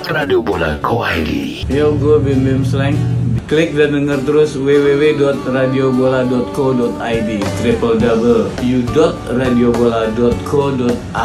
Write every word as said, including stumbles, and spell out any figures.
Radio Bola dot I D. Yo, gue Bim Bim Slang. Klik dan denger terus w w w dot radio bola dot co dot i d, triple w dot radio bola dot co dot i d.